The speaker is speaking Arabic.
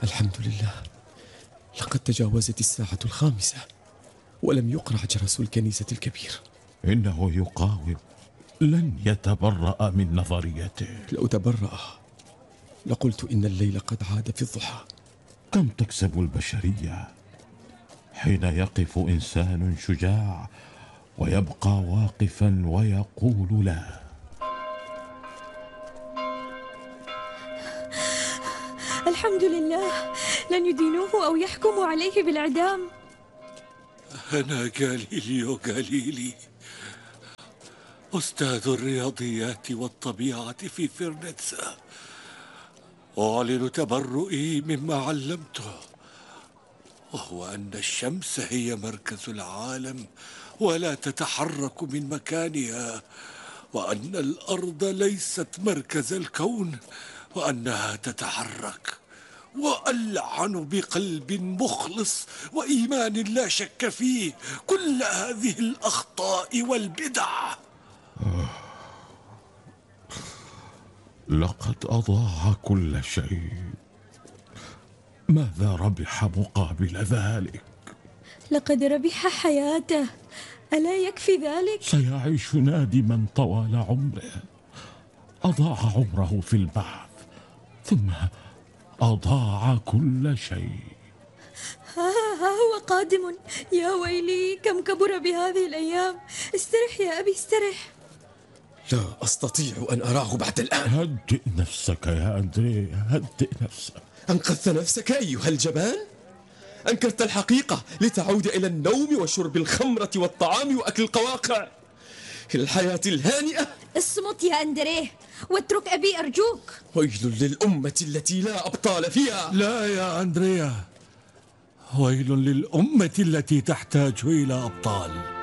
الحمد لله، لقد تجاوزت الساعة 5 ولم يقرع جرس الكنيسة الكبير. إنه يقاوم، لن يتبرأ من نظريته. لو تبرأ لقلت إن الليل قد عاد في الضحى. كم تكسب البشرية حين يقف إنسان شجاع ويبقى واقفا ويقول لا. الحمد لله، لن يدينوه أو يحكموا عليه بالإعدام. أنا غاليليو غاليلي، أستاذ الرياضيات والطبيعة في فرنتسا. أعلن تبرؤي مما علمته، وهو أن الشمس هي مركز العالم ولا تتحرك من مكانها، وأن الأرض ليست مركز الكون وأنها تتحرك. وألعن بقلب مخلص وإيمان لا شك فيه كل هذه الأخطاء والبدع. لقد أضاع كل شيء، ماذا ربح مقابل ذلك؟ لقد ربح حياته، ألا يكفي ذلك؟ سيعيش نادما طوال عمره. أضاع عمره في البحث، ثم أضاع كل شيء. ها هو قادم. يا ويلي، كم كبر بهذه الأيام. استرح يا أبي، استرح. لا أستطيع أن أراه بعد الآن. هدئ نفسك يا أندري، هدئ نفسك. أنقذت نفسك أيها الجبان؟ أنكرت الحقيقة لتعود إلى النوم وشرب الخمرة والطعام وأكل القواقع، إلى الحياة الهانئة. اصمت يا أندريه واترك أبي أرجوك. ويل للأمة التي لا أبطال فيها. لا يا أندريا، ويل للأمة التي تحتاج إلى أبطال.